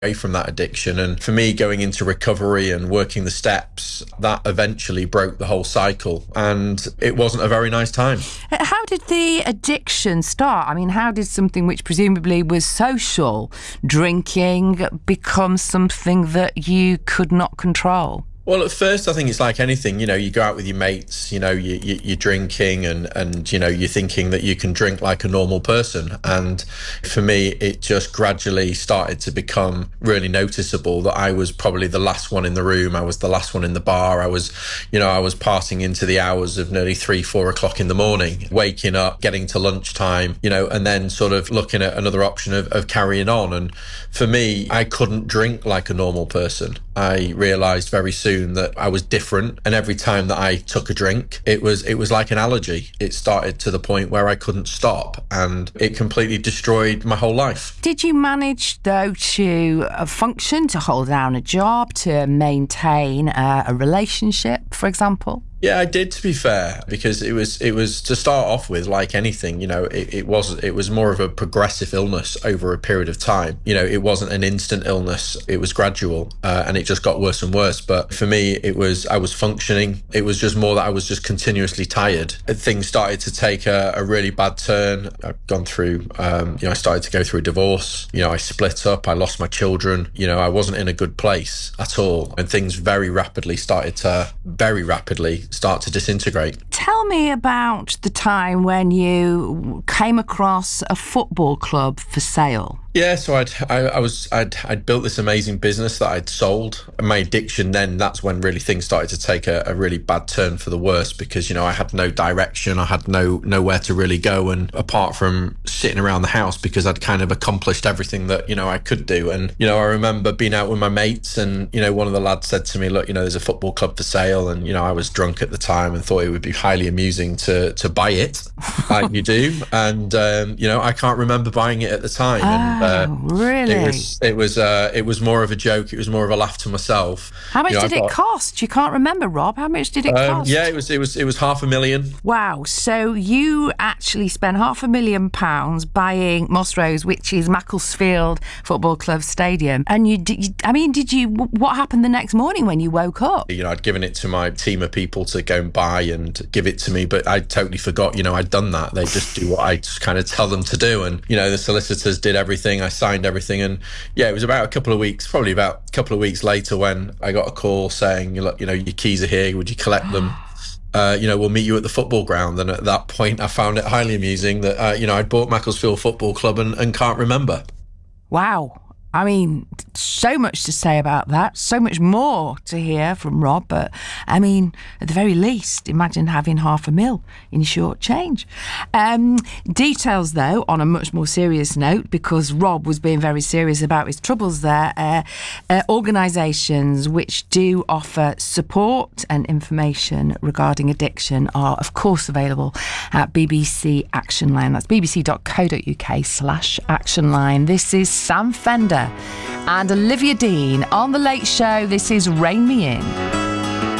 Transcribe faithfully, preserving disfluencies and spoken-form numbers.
away from that addiction. And for me, going into recovery and working the steps, that eventually broke the whole cycle. And it wasn't a very nice time. How did the addiction start? I mean, how did something which presumably was social, drinking, become something that you could not control? Well, at first, I think it's like anything, you know, you go out with your mates, you know, you, you, you're drinking and, and, you know, you're thinking that you can drink like a normal person. And for me, it just gradually started to become really noticeable that I was probably the last one in the room. I was the last one in the bar. I was, you know, I was passing into the hours of nearly three, four o'clock in the morning, waking up, getting to lunchtime, you know, and then sort of looking at another option of, of carrying on. And for me, I couldn't drink like a normal person. I realised very soon that I was different, and every time that I took a drink, it was it was like an allergy. It started to the point where I couldn't stop, and it completely destroyed my whole life. Did you manage, though, to uh, function, to hold down a job, to maintain uh, a relationship, for example? Yeah, I did, to be fair, because it was it was to start off with, like anything, you know, it, it was it was more of a progressive illness over a period of time. You know, it wasn't an instant illness; it was gradual, uh, and it just got worse and worse. But for me, it was I was functioning. It was just more that I was just continuously tired. Things started to take a, a really bad turn. I've gone through, um, you know, I started to go through a divorce. You know, I split up. I lost my children. You know, I wasn't in a good place at all, and things very rapidly started to very rapidly. start to disintegrate. Tell me about the time when you came across a football club for sale. Yeah, so I'd, I, I was, I'd, I'd built this amazing business that I'd sold. And my addiction then, that's when really things started to take a, a really bad turn for the worse, because, you know, I had no direction. I had no, nowhere to really go. And apart from sitting around the house, because I'd kind of accomplished everything that, you know, I could do. And, you know, I remember being out with my mates and, you know, one of the lads said to me, look, you know, there's a football club for sale. And, you know, I was drunk at the time and thought it would be highly amusing to, to buy it, like you do. And, um, you know, I can't remember buying it at the time. And, Uh, really? It was it was uh, it was more of a joke. It was more of a laugh to myself. How much you know, did it cost? You can't remember, Rob. How much did it um, cost? Yeah, it was it was it was half a million. Wow! So you actually spent half a million pounds buying Moss Rose, which is Macclesfield Football Club Stadium, and you, did, I mean, did you? What happened the next morning when you woke up? You know, I'd given it to my team of people to go and buy and give it to me, but I totally forgot. You know, I'd done that. They just do what I just kind of tell them to do, and you know, the solicitors did everything. I signed everything, and yeah, it was about a couple of weeks, probably about a couple of weeks later, when I got a call saying, look, you know, your keys are here, would you collect them? Uh, you know, we'll meet you at the football ground. And at that point, I found it highly amusing that, uh, you know, I'd bought Macclesfield Football Club and, and can't remember. Wow. I mean, so much to say about that, so much more to hear from Rob, but I mean, at the very least, imagine having half a mil in short change. Um, details, though, on a much more serious note, because Rob was being very serious about his troubles there, uh, uh, organisations which do offer support and information regarding addiction are, of course, available at B B C Action Line. That's bbc.co.uk slash action line. This is Sam Fender and Olivia Dean on The Late Show. This is Rein Me In.